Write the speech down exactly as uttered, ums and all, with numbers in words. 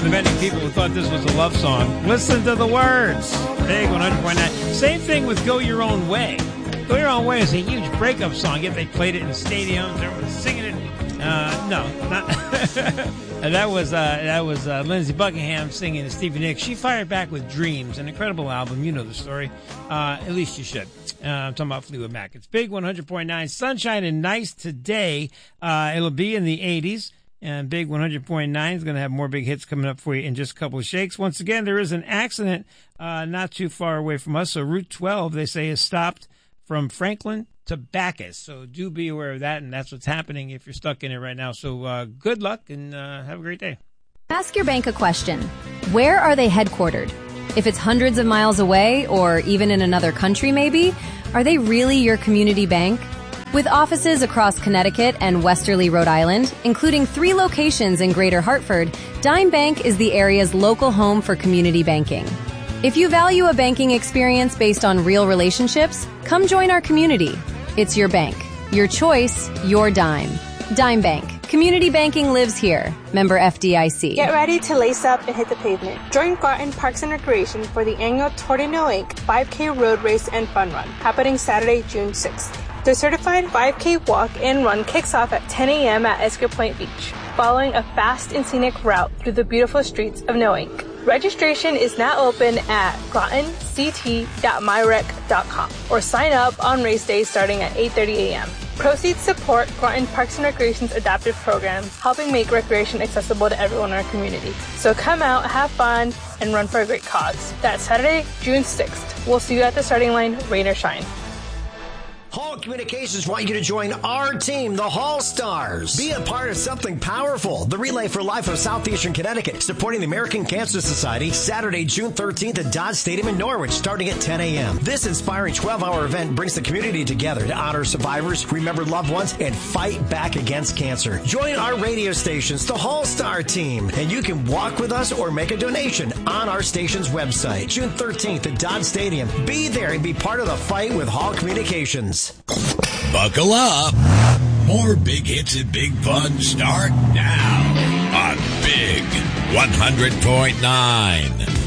the many people who thought this was a love song. Listen to the words. Big one hundred point nine. Same thing with Go Your Own Way. Go Your Own Way is a huge breakup song. Yet they played it in stadiums. Everyone was singing it. Uh, no, not. And that was uh, that was uh, Lindsey Buckingham singing to Stevie Nicks. She fired back with Dreams, an incredible album. You know the story. Uh, at least you should. Uh, I'm talking about Fleetwood Mac. It's Big one hundred point nine. Sunshine and nice today. Uh, it'll be in the eighties. And Big one hundred point nine is going to have more big hits coming up for you in just a couple of shakes. Once again, there is an accident uh, not too far away from us. So Route twelve, they say, is stopped from Franklin to Bacchus. So do be aware of that, and that's what's happening if you're stuck in it right now. So uh, good luck, and uh, have a great day. Ask your bank a question. Where are they headquartered? If it's hundreds of miles away, or even in another country maybe, are they really your community bank? With offices across Connecticut and Westerly, Rhode Island, including three locations in Greater Hartford, Dime Bank is the area's local home for community banking. If you value a banking experience based on real relationships, come join our community. It's your bank. Your choice, your dime. Dime Bank. Community banking lives here. Member F D I C. Get ready to lace up and hit the pavement. Join Garten Parks and Recreation for the annual Tour de Noack five K road race and fun run, happening Saturday, June sixth. The certified five K walk and run kicks off at ten a.m. at Esker Point Beach, following a fast and scenic route through the beautiful streets of Noack. Registration is now open at groton c t dot my rec dot com or sign up on race day starting at eight thirty a.m. Proceeds support Groton Parks and Recreation's adaptive programs, helping make recreation accessible to everyone in our community. So come out, have fun, and run for a great cause. That's Saturday, June sixth. We'll see you at the starting line, rain or shine. Hall Communications want you to join our team, the Hall Stars. Be a part of something powerful. The Relay for Life of Southeastern Connecticut, supporting the American Cancer Society, Saturday, June thirteenth at Dodge Stadium in Norwich, starting at ten a.m. This inspiring twelve-hour event brings the community together to honor survivors, remember loved ones, and fight back against cancer. Join our radio stations, the Hall Star team, and you can walk with us or make a donation on our station's website. June thirteenth at Dodge Stadium. Be there and be part of the fight with Hall Communications. Buckle up. More big hits and big fun start now on Big one hundred point nine.